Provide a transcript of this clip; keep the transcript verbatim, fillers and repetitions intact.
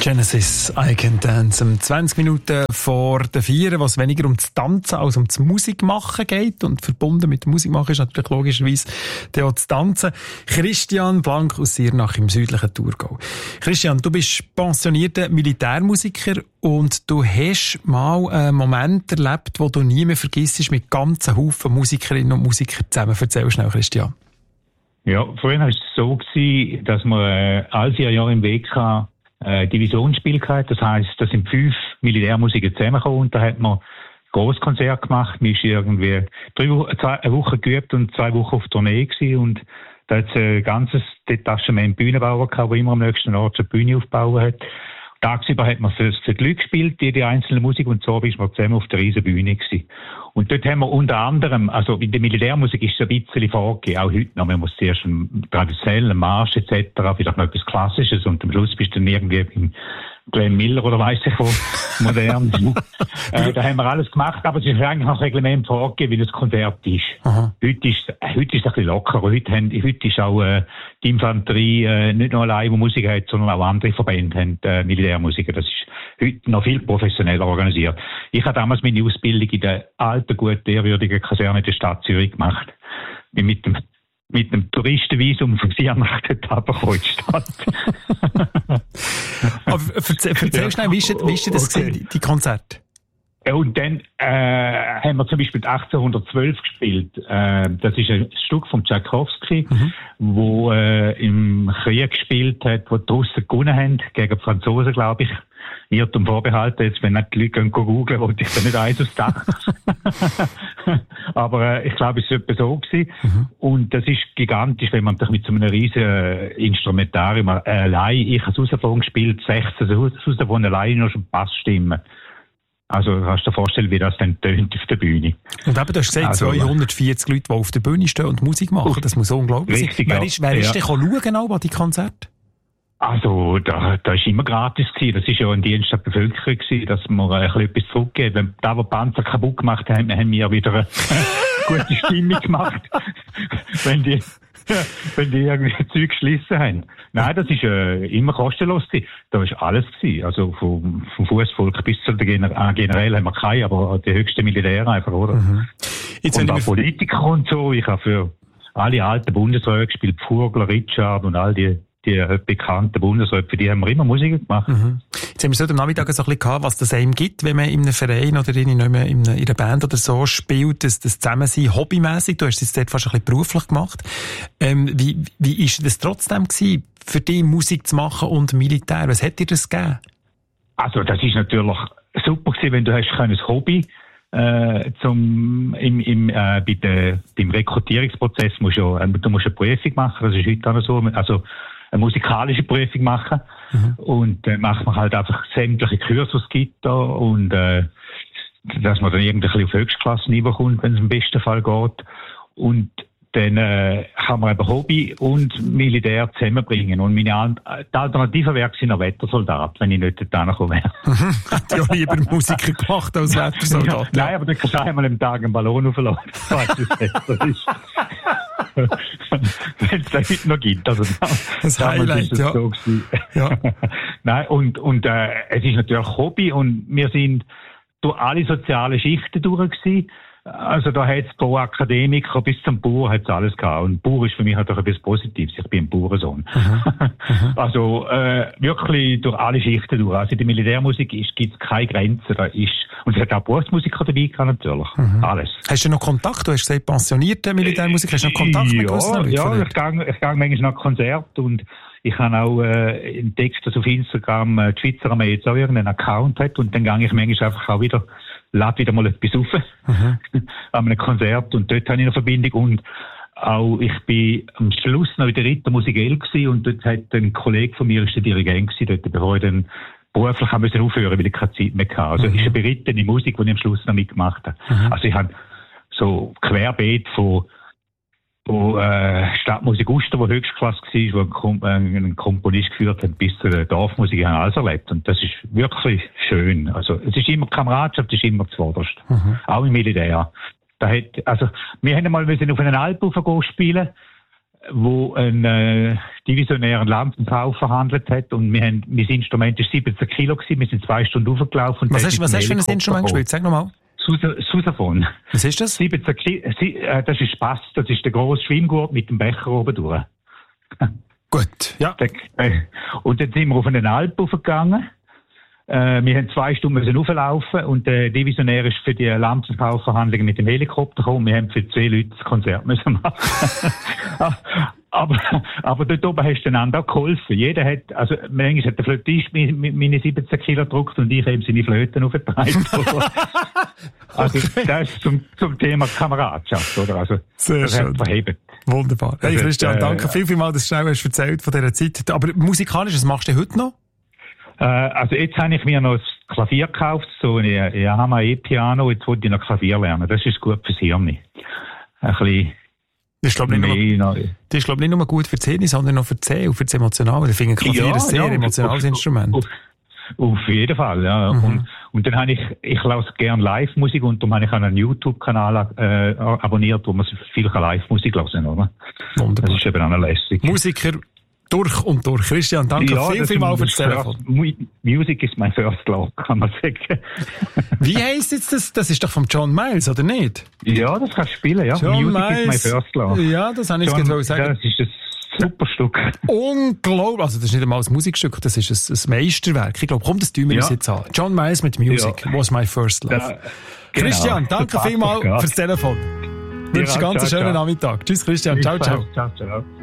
Genesis, I Can Dance. Um zwanzig Minuten vor der Vier, was weniger um das Tanzen als um das Musikmachen geht. Und verbunden mit dem Musikmachen ist natürlich logischerweise auch das Tanzen. Christian Blank aus Siernach im südlichen Thurgau. Christian, du bist pensionierter Militärmusiker und du hast mal einen Moment erlebt, wo du nie mehr vergisst, mit ganzen Haufen Musikerinnen und Musikern zusammen. Erzähl schnell, Christian. Ja, früher war es so gewesen, dass wir äh, alle vier Jahre im W K äh, Divisionsspiel gehabt. Das heisst, da sind fünf Militärmusiker zusammengekommen und da hat man Grosskonzert gemacht. Man ist irgendwie drei Wochen, zwei, eine Woche geübt und zwei Wochen auf Tournee gewesen und da hat es ein ganzes Detachement Bühnenbauer gehabt, der immer am nächsten Ort eine Bühne aufgebaut hat. Tagsüber hat man für, für die Leute gespielt, die, die einzelne Musik, und so ist man zusammen auf der riesen Bühne gewesen. Und dort haben wir unter anderem, also in der Militärmusik ist es ein bisschen vorgegeben, auch heute noch, man muss zuerst einen traditionellen Marsch et cetera, vielleicht noch etwas Klassisches und am Schluss bist du dann irgendwie im Glenn Miller oder weiss ich wo, modern. äh, da haben wir alles gemacht, aber es ist eigentlich noch Reglement vorgegeben, wie das Konzert ist. Aha. Heute ist, äh, heute ist es ein bisschen lockerer. Heute, haben, heute ist auch äh, die Infanterie äh, nicht nur allein, die Musik hat, sondern auch andere Verbände haben äh, Militärmusiker. Das ist heute noch viel professioneller organisiert. Ich habe damals meine Ausbildung in der alten, guten, ehrwürdigen Kaserne der Stadt Zürich gemacht. Bin mit dem mit einem Touristenvisum von Siernach dort runtergekommen in die Stadt. Aber erzähl, erzähl schnell, wie ist, wie ist das okay. gewesen, die Konzerte? Und dann äh, haben wir zum Beispiel achtzehnhundertzwölf gespielt. Äh, das ist ein Stück von Tchaikovsky, mhm. wo äh, im Krieg gespielt hat, wo die Russen gewonnen haben, gegen die Franzosen, glaube ich. Irrtum vorbehalten, jetzt, wenn nicht die Leute gehen googeln, wollte ich da nicht eins aufs Dach. Aber äh, ich glaube, es war etwa so gewesen. Mhm. Und das ist gigantisch, wenn man mit so einem riesen äh, Instrumentarium äh, allein, ich habe Saxophon gespielt, sechzehn Saxophon allein nur schon Bassstimmen. Also kannst du dir vorstellen, wie das dann tönt auf der Bühne. Und eben, du hast gesagt, also, zweihundertvierzig Leute, die auf der Bühne stehen und Musik machen, das muss so unglaublich sein. Wer ist, wer ist ja. denn schauen genau bei die Konzerte? Also, da, da ist immer gratis gewesen. Das ist ja ein Dienst der Bevölkerung gewesen, dass wir ein bisschen etwas zurückgeben. Wenn da, wo die Panzer kaputt gemacht haben, haben wir wieder eine gute Stimmung gemacht. wenn die, wenn die irgendwie Zeug geschlissen haben. Nein, das ist äh, immer kostenlos gewesen. Da ist alles gewesen. Also, vom, vom Fußvolk bis zu der Gener- generell haben wir keine, aber die höchsten Militäre einfach, oder? Mhm. Jetzt und auch Politiker und so. Ich habe für alle alten Bundesräte gespielt, Pfurgler, Richard und all die die bekannten Bundesräte, für die haben wir immer Musik gemacht. Mhm. Jetzt haben wir so am Nachmittag so ein bisschen gehabt, was das einem gibt, wenn man in einem Verein oder in, in, einer, in einer Band oder so spielt, das, das Zusammensein hobbymässig. Du hast es jetzt dort fast ein bisschen beruflich gemacht. Ähm, wie, wie ist das trotzdem gewesen, für dich Musik zu machen und Militär? Was hat dir das gegeben? Also, das ist natürlich super gewesen, wenn du hast ein Hobby Äh, zum, im, im, äh, bei der, beim Rekrutierungsprozess musst du, äh, du musst eine Prüfung machen, das ist heute auch so, also eine musikalische Prüfung machen. Mhm. Und dann äh, macht man halt einfach sämtliche Kurse, die es gibt da, und äh, dass man dann irgendwie auf Höchstklasse-Niveau kommt, wenn es im besten Fall geht. Und dann äh, kann man eben Hobby und Militär zusammenbringen. Und meine An- die Alternative wäre ein Wettersoldat, wenn ich nicht dorthin gekommen wäre. Mhm. Hätte ja lieber Musiker gemacht als Wettersoldat. Ja, nein, aber dann kannst du einmal am Tag einen Ballon aufladen. Ich weiss es nicht. Das ist... wenn es das heute noch gibt. Also, das Highlight, ist ja. So ja. Nein, und, und äh, es ist natürlich Hobby und wir sind durch alle sozialen Schichten durch gewesen. Also da hat es pro Akademiker bis zum Bauer hat's alles gehabt. Und Bauer ist für mich natürlich etwas Positives. Ich bin ein Bauernsohn. Mhm. Also äh, wirklich durch alle Schichten durch. Also in der Militärmusik gibt es keine Grenzen. Da ist, und es hat auch Berufsmusiker dabei gehabt, natürlich. Mhm. Alles. Hast du noch Kontakt? Du hast gesagt, pensionierte Militärmusiker. Hast du noch Kontakt ja, mit gewissen Leuten? Ja, ich gehe ich gang manchmal nach Konzert und ich habe auch äh, entdeckt, dass auf Instagram äh, die Schweizer Armee jetzt auch irgendeinen Account hat und dann gehe ich manchmal einfach auch wieder lade wieder mal etwas auf mhm. an einem Konzert und dort habe ich eine Verbindung und auch ich bin am Schluss noch in der Ritter Musikell gewesen und dort hat ein Kollege von mir, ist der Dirigent gewesen, dort, bevor ich dann beruflich haben müssen aufhören, weil ich keine Zeit mehr hatte. Also mhm. ist eine berittene Musik, die ich am Schluss noch mitgemacht habe. Mhm. Also ich habe so querbeet von wo äh, Stadtmusik Uster, wo Höchstklasse war, wo ein, Kom- äh, ein Komponist geführt hat, bis zu der Dorfmusik, ich habe alles erlebt. Und das ist wirklich schön. Also, es ist immer Kameradschaft, es ist immer zuvorderst. Mhm. Auch im Militär. Da hat, also, wir haben mal müssen auf einen Alp raufgehen spielen, wo ein äh, divisionären Landbau verhandelt hat und wir haben, mein Instrument ist siebzehn Kilo gewesen, wir sind zwei Stunden hochgelaufen. Was hast, was hast du für ein Instrument gespielt? Sag nochmal. Sousaphon. Was ist das? siebzehn Kilo, äh, das ist Bass, das ist der grosse Schwimmgurt mit dem Becher oben durch. Gut, ja. Und dann sind wir auf einen Alp hochgegangen. Äh, wir haben zwei Stunden müssen hochlaufen und der Divisionär ist für die Landbauverhandlungen mit dem Helikopter gekommen. Wir haben für zwei Leute das Konzert müssen machen. aber, aber dort oben hast du einander auch geholfen. Jeder hat, also manchmal hat der Flötist meine siebzehn Kilo gedruckt und ich eben seine Flöten aufgetragen. Also okay. Das ist zum, zum Thema Kameradschaft, oder? Also, sehr das schön. Verhebt. Wunderbar. Hey also, Christian, äh, danke viel, viel mal, dass du schnell hast erzählt von dieser Zeit. Aber musikalisch, was machst du heute noch? Äh, also jetzt habe ich mir noch das Klavier gekauft, so ein Yamaha E-Piano, jetzt wollte ich noch Klavier lernen. Das ist gut fürs Hirn. Ein bisschen das ist, glaube ich, nicht nur, das ist, glaub, nicht nur gut für die Zähne, sondern noch für die Zähne und für das Emotionale. Ich finde Klavier ja, ein sehr ja, emotionales auf, Instrument. Auf, auf jeden Fall, ja. Mhm. Und, und dann habe ich, ich lasse gerne Live-Musik und darum habe ich einen YouTube-Kanal äh, abonniert, wo man viel Live-Musik hören kann, oder? Wunderbar. Das ist eben auch lässig. Musiker durch und durch. Christian, danke ja, viel, viel mal für das Telefon. Music is my first love, kann man sagen. Wie heisst jetzt das? Das ist doch von John Miles, oder nicht? Ja, das kannst du spielen, ja. John Music Miles. is my first love. Ja, das habe ich jetzt gerade sagen. Das ist ein super Stück. Unglaublich. Also, das ist nicht einmal ein Musikstück, das ist ein, ein Meisterwerk. Ich glaube, komm, das tun wir ja. uns jetzt an. John Miles mit Music ja. was my first love. Da, genau. Christian, danke vielmals fürs Telefon. Ich wünsche dir einen ganz schönen Nachmittag. Tschüss, Christian. Ciao, ciao. Ciao, ciao.